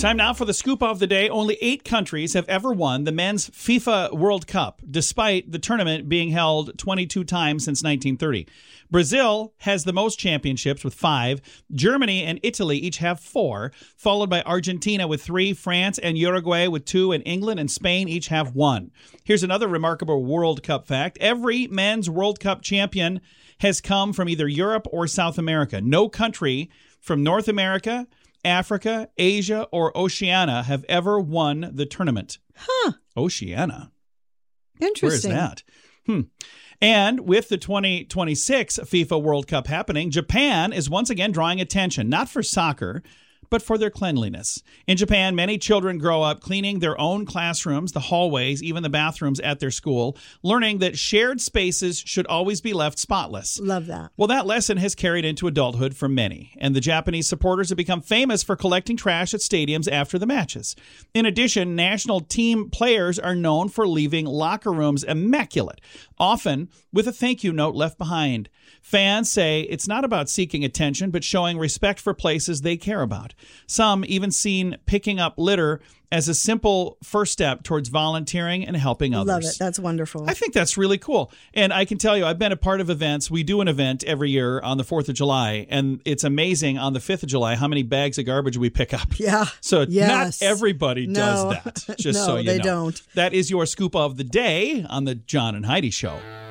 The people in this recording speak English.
Time now for the scoop of the day. Only 8 countries have ever won the men's FIFA World Cup, despite the tournament being held 22 times since 1930. Brazil has the most championships with 5. Germany and Italy each have 4, followed by Argentina with 3, France and Uruguay with 2, and England and Spain each have 1. Here's another remarkable World Cup fact. Every men's World Cup champion has come from either Europe or South America. No country from North America, Africa, Asia, or Oceania have ever won the tournament. Oceania. Interesting. Where is that? And with the 2026 FIFA World Cup happening, Japan is once again drawing attention, not for soccer, but for their cleanliness. In Japan, many children grow up cleaning their own classrooms, the hallways, even the bathrooms at their school, learning that shared spaces should always be left spotless. Love that. Well, that lesson has carried into adulthood for many, and the Japanese supporters have become famous for collecting trash at stadiums after the matches. In addition, national team players are known for leaving locker rooms immaculate, often with a thank you note left behind. Fans say it's not about seeking attention, but showing respect for places they care about. Some even seen picking up litter as a simple first step towards volunteering and helping others. Love it. That's wonderful. I think that's really cool. And I can tell you, I've been a part of events. We do an event every year on the 4th of July, and it's amazing on the 5th of July how many bags of garbage we pick up. Yeah. So yes. not everybody does that, just so you know. No, they don't. That is your scoop of the day on the John and Heidi Show.